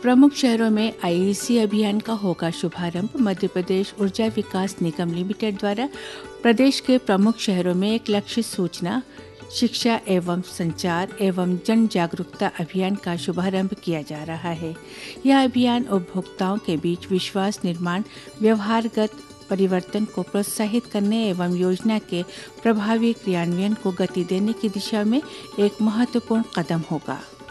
प्रमुख शहरों में आईईसी अभियान का होगा शुभारंभ। मध्य प्रदेश ऊर्जा विकास निगम लिमिटेड द्वारा प्रदेश के प्रमुख शहरों में एक लक्षित सूचना, शिक्षा एवं संचार एवं जन जागरूकता अभियान का शुभारंभ किया जा रहा है। यह अभियान उपभोक्ताओं के बीच विश्वास निर्माण, व्यवहारगत परिवर्तन को प्रोत्साहित करने एवं योजना के प्रभावी क्रियान्वयन को गति देने की दिशा में एक महत्वपूर्ण कदम होगा।